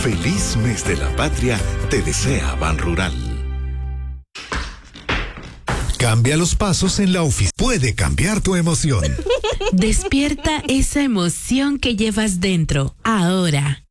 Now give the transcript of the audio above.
Feliz mes de la patria te desea Ban Rural. Cambia los pasos en la oficina. Puede cambiar tu emoción. Despierta esa emoción que llevas dentro, ahora.